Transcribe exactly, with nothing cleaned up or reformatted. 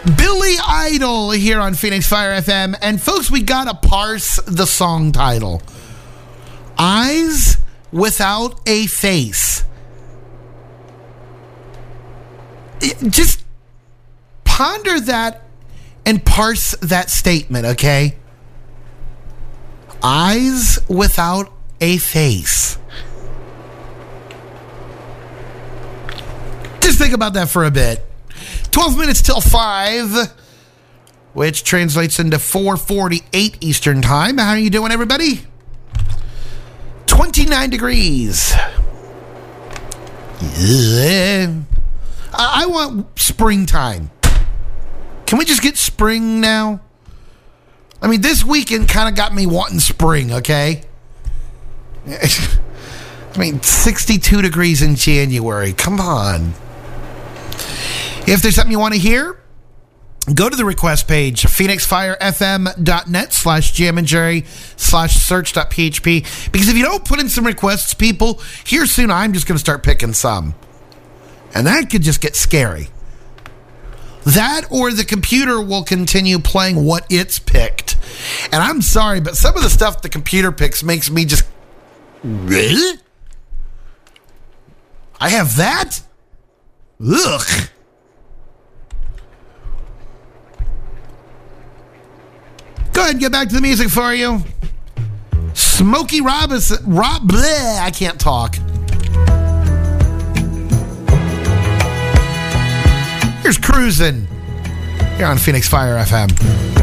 Billy Idol here on Phoenix Fire F M. And folks, we gotta parse the song title. Eyes Without a Face. Just ponder that and parse that statement, okay? Eyes without a face. Just think about that for a bit. twelve minutes till five, which translates into four forty-eight Eastern Time. How are you doing, everybody? twenty-nine degrees. Yeah. I want springtime. Can we just get spring now? I mean, this weekend kind of got me wanting spring, okay? I mean, sixty-two degrees in January. Come on. If there's something you want to hear, go to the request page, phoenixfirefm.net slash jamandjerry slash search.php. Because if you don't put in some requests, people, here soon I'm just going to start picking some. And that could just get scary. That or the computer will continue playing what it's picked. And I'm sorry, but some of the stuff the computer picks makes me just... Really? I have that? Ugh. Go ahead and get back to the music for you. Smokey Robinson... Rob... Bleh, I can't talk. Here's Cruisin' here on Phoenix Fire F M.